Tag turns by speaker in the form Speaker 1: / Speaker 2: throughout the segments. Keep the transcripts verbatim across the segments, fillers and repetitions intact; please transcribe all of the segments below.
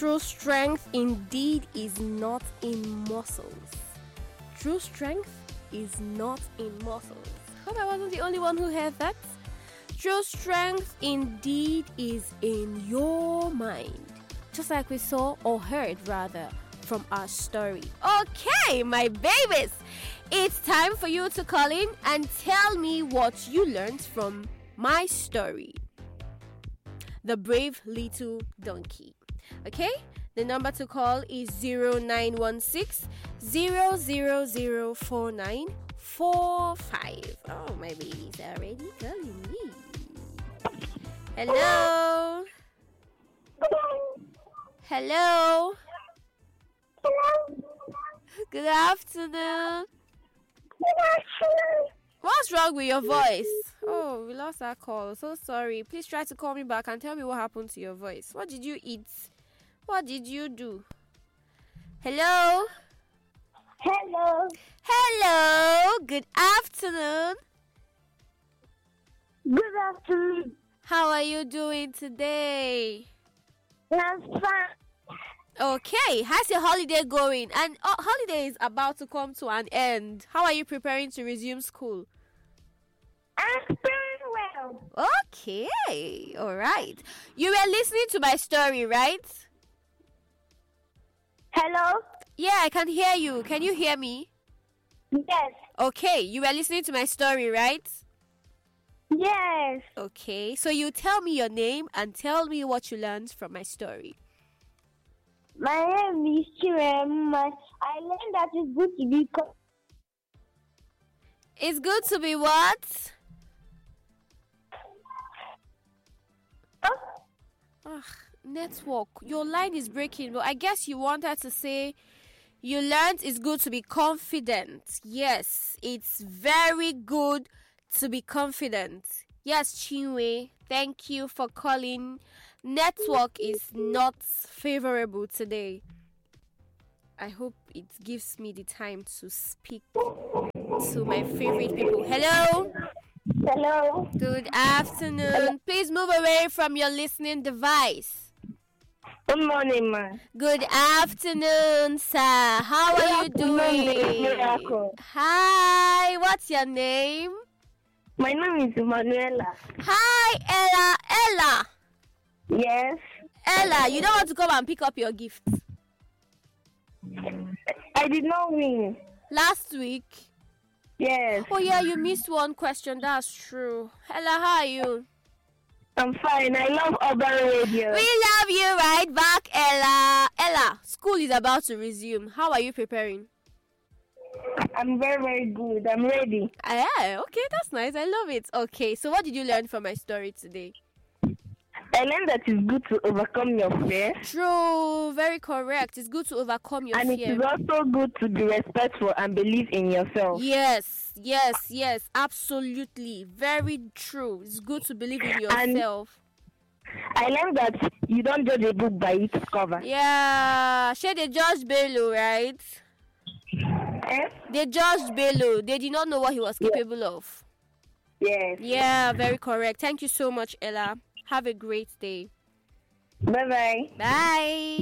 Speaker 1: True strength indeed is not in muscles. True strength is not in muscles. Hope I wasn't the only one who heard that. True strength indeed is in your mind. Just like we saw or heard rather from our story. Okay, my babies. It's time for you to call in and tell me what you learned from my story. The Brave Little Donkey. Okay? The number to call is zero nine one six, zero zero zero four nine four five. Oh, my babies are already calling me. Hello? Hello? Good afternoon. What's wrong with your voice? Oh, we lost our call. So sorry. Please try to call me back and tell me what happened to your voice. What did you eat? What did you do? Hello?
Speaker 2: Hello.
Speaker 1: Hello. Good afternoon.
Speaker 2: Good afternoon.
Speaker 1: How are you doing today?
Speaker 2: I'm fine.
Speaker 1: Okay. How's your holiday going? And uh, holiday is about to come to an end. How are you preparing to resume school?
Speaker 2: I'm very well.
Speaker 1: Okay. All right. You were listening to my story, right?
Speaker 2: Hello?
Speaker 1: Yeah, I can hear you. Can you hear me?
Speaker 2: Yes.
Speaker 1: Okay. You were listening to my story, right?
Speaker 2: Yes.
Speaker 1: Okay. So you tell me your name and tell me what you learned from my story.
Speaker 2: My name is Chirem. I learned that it's good to be co-
Speaker 1: It's good to be what?
Speaker 2: oh?
Speaker 1: Ugh, network. Your line is breaking, but I guess you wanted to say you learned it's good to be confident. Yes, it's very good to be confident. Yes, Chinwe, thank you for calling. Network is not favorable today. I hope it gives me the time to speak to my favorite people. Hello?
Speaker 2: Hello.
Speaker 1: Good afternoon. Please move away from your listening device.
Speaker 2: Good morning, ma.
Speaker 1: Good afternoon, sir. How are you doing?
Speaker 2: Miracle.
Speaker 1: Hi, what's your name?
Speaker 2: My name is Manuela.
Speaker 1: Hi, Ella. Ella.
Speaker 2: Yes.
Speaker 1: Ella, you don't want to come and pick up your gift.
Speaker 2: I did not win.
Speaker 1: Last week.
Speaker 2: Yes.
Speaker 1: Oh, yeah, you missed one question. That's true. Ella, how are you?
Speaker 2: I'm fine. I love Urban Radio.
Speaker 1: We love you right back, Ella. Ella, school is about to resume. How are you preparing?
Speaker 2: I'm very, very good. I'm ready.
Speaker 1: Ah, yeah, okay, that's nice. I love it. Okay, so what did you learn from my story today?
Speaker 2: I learned that it's good to overcome your fear.
Speaker 1: True, very correct. It's good to overcome your
Speaker 2: And
Speaker 1: fear.
Speaker 2: it is also good to be respectful and believe in yourself.
Speaker 1: Yes, yes, yes, absolutely. Very true. It's good to believe in yourself.
Speaker 2: I learned that you don't judge a book by its cover.
Speaker 1: Yeah, she they judged Bello, right?
Speaker 2: Eh?
Speaker 1: They judged Bello. They did not know what he was capable
Speaker 2: yes.
Speaker 1: of.
Speaker 2: Yes.
Speaker 1: Yeah, very correct. Thank you so much, Ella. Have a great day.
Speaker 2: Bye-bye.
Speaker 1: Bye.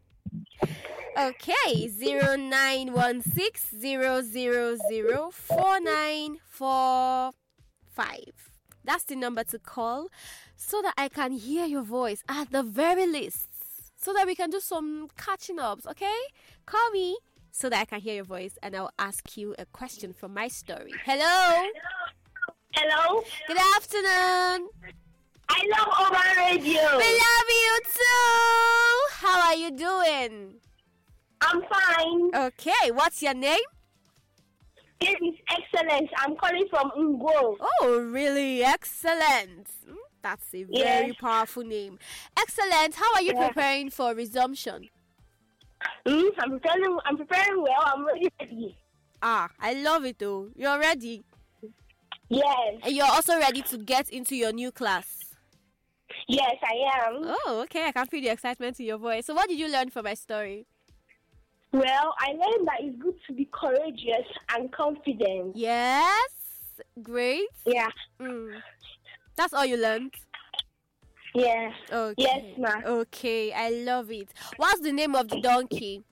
Speaker 1: Okay, zero nine one six zero zero zero four nine four five. That's the number to call so that I can hear your voice at the very least. So that we can do some catching ups, okay? Call me so that I can hear your voice and I'll ask you a question from my story. Hello?
Speaker 2: Hello?
Speaker 1: Good afternoon.
Speaker 2: I love Urban Radio.
Speaker 1: We love you too. How are you doing?
Speaker 2: I'm fine.
Speaker 1: Okay, what's your name?
Speaker 2: This is excellent. I'm calling from Ngo.
Speaker 1: Oh, really? Excellent. Mm, That's a very
Speaker 2: Yes.
Speaker 1: powerful name. Excellent. How are you
Speaker 2: Yeah.
Speaker 1: preparing for resumption?
Speaker 2: Mm, I'm preparing. I'm preparing well. I'm ready.
Speaker 1: Ah, I love it though. You're ready.
Speaker 2: Yes.
Speaker 1: And you're also ready to get into your new class.
Speaker 2: Yes, I am.
Speaker 1: Oh, okay. I can feel the excitement in your voice. So what did you learn from my story?
Speaker 2: Well, I learned that it's good to be courageous and confident.
Speaker 1: Yes. Great.
Speaker 2: Yeah.
Speaker 1: Mm. That's all you learned?
Speaker 2: Yeah.
Speaker 1: Okay.
Speaker 2: Yes, ma.
Speaker 1: Okay, I love it. What's the name of the donkey?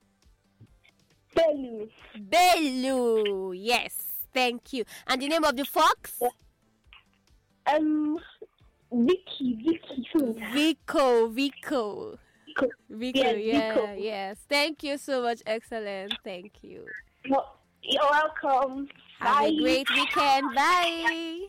Speaker 2: Belu.
Speaker 1: Belu. Yes, thank you. And the name of the fox?
Speaker 2: Um, Vicky, Vicky.
Speaker 1: Vico, Vico.
Speaker 2: Vico.
Speaker 1: Vico,
Speaker 2: Yes,
Speaker 1: yeah,
Speaker 2: Vico.
Speaker 1: yes. Thank you so much. Excellent. Thank you.
Speaker 2: You're welcome.
Speaker 1: Have
Speaker 2: Bye.
Speaker 1: a great weekend. Bye.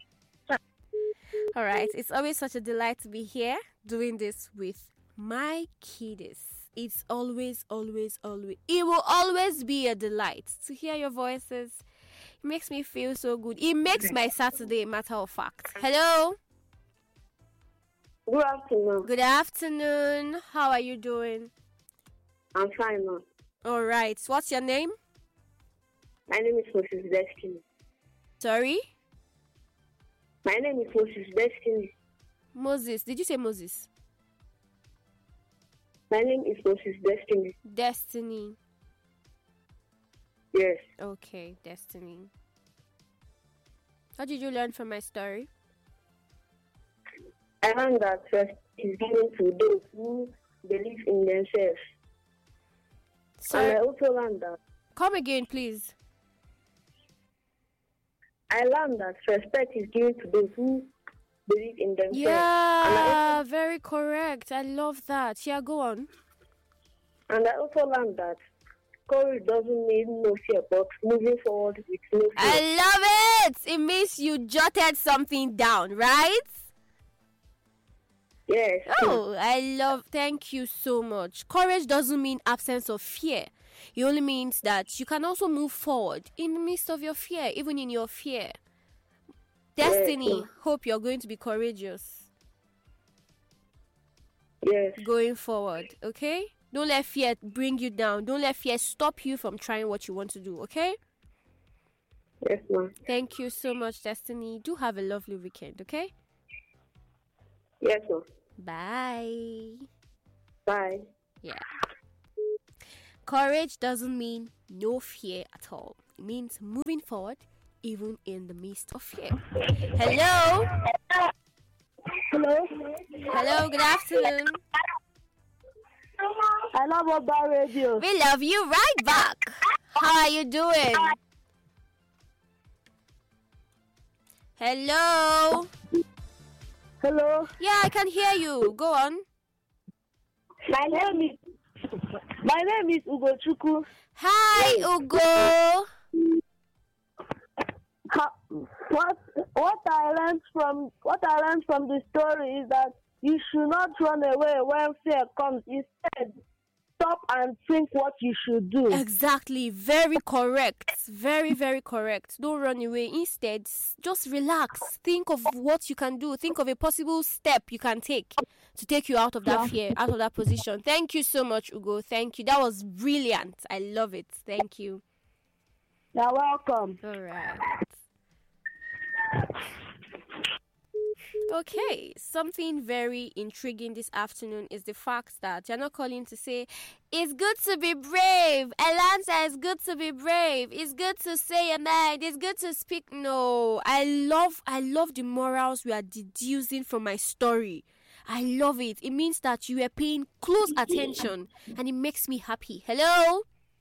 Speaker 1: All right. It's always such a delight to be here doing this with my kiddies. It's always, always, always, it will always be a delight to hear your voices. It makes me feel so good. It makes my Saturday a matter of fact. Hello.
Speaker 2: Good afternoon.
Speaker 1: Good afternoon. How are you doing?
Speaker 2: I'm fine, ma.
Speaker 1: All right. What's your name?
Speaker 2: My name is Moses Destiny.
Speaker 1: Sorry?
Speaker 2: My name is Moses Destiny.
Speaker 1: Moses. Did you say Moses?
Speaker 2: My name is Moses Destiny.
Speaker 1: Destiny.
Speaker 2: Yes.
Speaker 1: Okay, Destiny. What did you learn from my story?
Speaker 2: I learned that respect is given to those who believe in themselves.
Speaker 1: Sorry.
Speaker 2: And I also learned that
Speaker 1: Come again, please.
Speaker 2: I learned that respect is given to those who believe in themselves.
Speaker 1: Yeah, very correct. I love that. Yeah, go on.
Speaker 2: And I also learned that courage doesn't mean no fear, but moving forward with no fear.
Speaker 1: I love it. It means you jotted something down, right?
Speaker 2: Yes.
Speaker 1: Oh, I love. Thank you so much. Courage doesn't mean absence of fear. It only means that you can also move forward in the midst of your fear, even in your fear. Destiny,
Speaker 2: Yes.
Speaker 1: hope you're going to be courageous
Speaker 2: Yes.
Speaker 1: going forward, okay? Don't let fear bring you down. Don't let fear stop you from trying what you want to do, okay?
Speaker 2: Yes, ma'am.
Speaker 1: Thank you so much, Destiny. Do have a lovely weekend, okay?
Speaker 2: Yes, ma'am.
Speaker 1: Bye.
Speaker 2: Bye.
Speaker 1: Yeah. Courage doesn't mean no fear at all. It means moving forward even in the midst of fear. Hello?
Speaker 2: Hello.
Speaker 1: Hello, good afternoon.
Speaker 2: I love Oba Radio.
Speaker 1: We love you right back. How are you doing? Hello?
Speaker 2: Hello.
Speaker 1: Yeah, I can hear you. Go on.
Speaker 2: My name is My name is Ugo Chuku.
Speaker 1: Hi, Ugo.
Speaker 2: Ha- What what I learned from what I learned from the story is that you should not run away when fear comes. Instead, stop and think what you should do.
Speaker 1: Exactly. Very correct. Very, very correct. Don't run away. Instead, s- just relax. Think of what you can do. Think of a possible step you can take to take you out of that
Speaker 2: Yeah.
Speaker 1: fear, out of that position. Thank you so much, Ugo. Thank you. That was brilliant. I love it. Thank you.
Speaker 2: You're welcome.
Speaker 1: All right. Okay, something very intriguing this afternoon is the fact that you're not calling to say, it's good to be brave. Alanza, it's good to be brave. It's good to say your mind. It's good to speak. No, I love, I love the morals we are deducing from my story. I love it. It means that you are paying close attention and it makes me happy. Hello?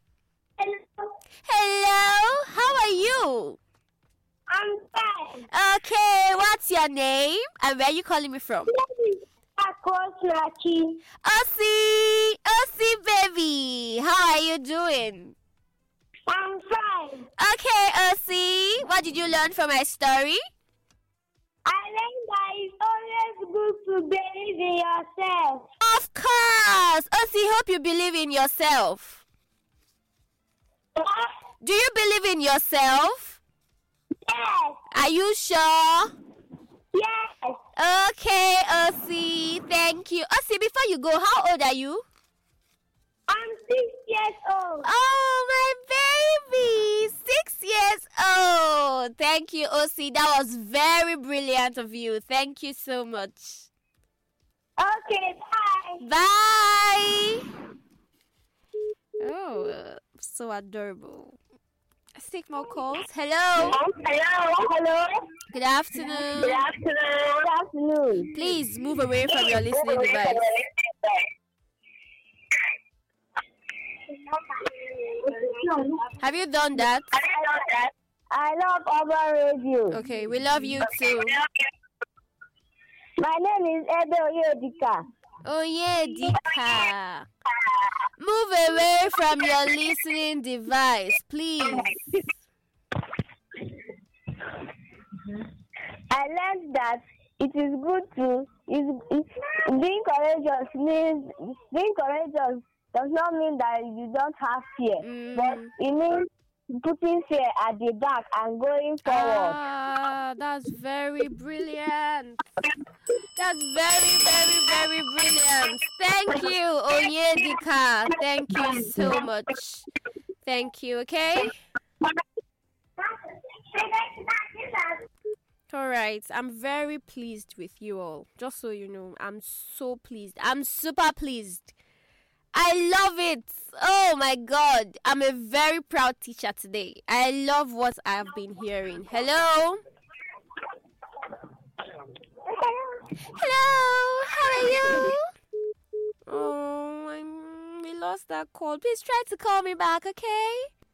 Speaker 1: Hello? How are you?
Speaker 2: I'm fine.
Speaker 1: Okay, what's your name and where are you calling me from?
Speaker 2: Akosaki.
Speaker 1: Ossie, Ossie baby, how are you doing?
Speaker 2: I'm fine.
Speaker 1: Okay, Ossie, what did you learn from my story?
Speaker 2: I learned that it's always good to believe in yourself.
Speaker 1: Of course, Ossie, hope you believe in yourself.
Speaker 2: Yes.
Speaker 1: Do you believe in yourself?
Speaker 2: Yes.
Speaker 1: Are you sure?
Speaker 2: Yes.
Speaker 1: Okay, Ossie, thank you. Ossie, before you go, how old are you?
Speaker 2: I'm six years old.
Speaker 1: Oh, my baby, six years old. Thank you, Ossie. That was very brilliant of you. Thank you so much.
Speaker 2: Okay, bye.
Speaker 1: Bye. Oh, uh, so adorable. Let's take more calls. Hello.
Speaker 2: Hello. Hello.
Speaker 1: Good afternoon.
Speaker 2: Good afternoon. Good afternoon.
Speaker 1: Please move away from your listening device. Have you done that?
Speaker 2: I love Urban Radio.
Speaker 1: Okay, we love you too.
Speaker 2: My name is Ebe Oyedika.
Speaker 1: Oh yeah, Dika. Move away from your listening device, please.
Speaker 2: I learned that it is good to is it, being courageous means being courageous does not mean that you don't have fear,
Speaker 1: Mm.
Speaker 2: but it means putting fear at the back and going forward.
Speaker 1: Ah, that's very brilliant. That's very, very, very brilliant. Thank you, Onyedika. Thank you so much. Thank you, okay? All right. I'm very pleased with you all. Just so you know, I'm so pleased. I'm super pleased. I love it. Oh my God. I'm a very proud teacher today. I love what I've been hearing. Hello? Hello, how are you? Oh, I'm, we lost that call. Please try to call me back, okay?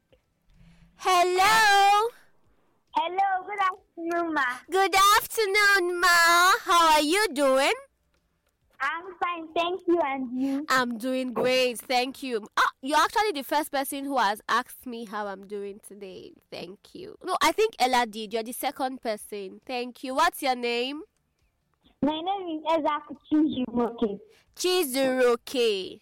Speaker 1: Hello?
Speaker 2: Hello, good afternoon, ma.
Speaker 1: Good afternoon, Ma. How are you doing?
Speaker 2: I'm fine, thank you, and you?
Speaker 1: I'm doing great, thank you. Ah, you're actually the first person who has asked me how I'm doing today. Thank you. No, I think Ella did. You're the second person. Thank you. What's your name?
Speaker 2: My name is Ezak Chizuroke.
Speaker 1: Chizuroke.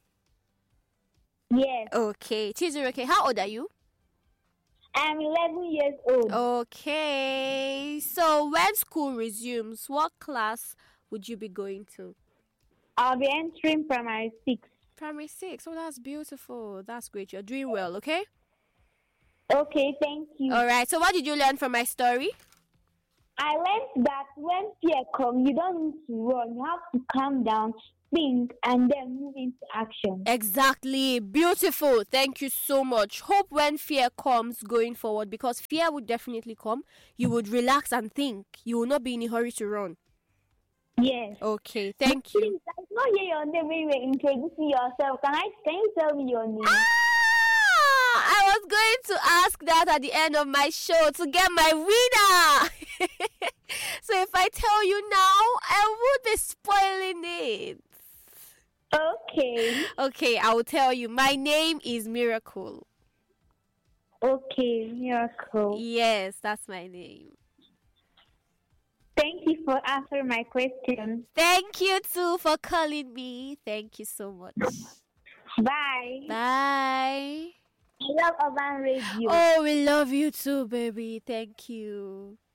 Speaker 2: Yes,
Speaker 1: Okay, Chizuroke. How old are you?
Speaker 2: I'm eleven years old.
Speaker 1: Okay. So when school resumes, what class would you be going to?
Speaker 2: I'll be entering primary six.
Speaker 1: Primary six. Oh, that's beautiful. That's great. You're doing well, okay?
Speaker 2: Okay, thank you.
Speaker 1: All right. So what did you learn from my story?
Speaker 2: I learned that when fear comes, you don't need to run. You have to calm down, think, and then move into action.
Speaker 1: Exactly. Beautiful. Thank you so much. Hope when fear comes going forward, because fear would definitely come, you would relax and think. You will not be in a hurry to run.
Speaker 2: Yes.
Speaker 1: Okay. Thank you.
Speaker 2: Please, I did not hear your name when you were introducing yourself. Can I? Can you tell me your name?
Speaker 1: Ah, I was going to ask that at the end of my show to get my winner. So if I tell you now, I would be spoiling it.
Speaker 2: Okay.
Speaker 1: Okay, I will tell you. My name is Miracle.
Speaker 2: Okay, miracle.
Speaker 1: Yes, that's my name.
Speaker 2: Thank you for answering my question.
Speaker 1: Thank you too for calling me. Thank you so much.
Speaker 2: Bye.
Speaker 1: Bye.
Speaker 2: I love Urban Radio.
Speaker 1: Oh, we love you too, baby. Thank you.